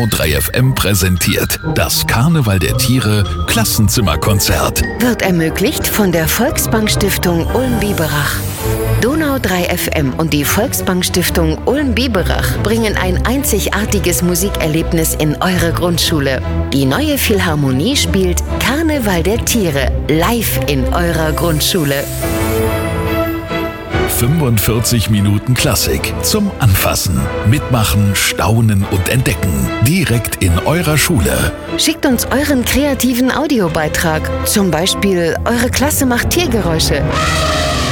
Donau 3 FM präsentiert das Karneval der Tiere Klassenzimmerkonzert. Wird ermöglicht von der Volksbank-Stiftung Ulm-Biberach. Donau 3 FM und die Volksbank-Stiftung Ulm-Biberach bringen ein einzigartiges Musikerlebnis in eure Grundschule. Die neue Philharmonie spielt Karneval der Tiere live in eurer Grundschule. 45 Minuten Klassik zum Anfassen, Mitmachen, Staunen und Entdecken. Direkt in eurer Schule. Schickt uns euren kreativen Audiobeitrag. Zum Beispiel, eure Klasse macht Tiergeräusche.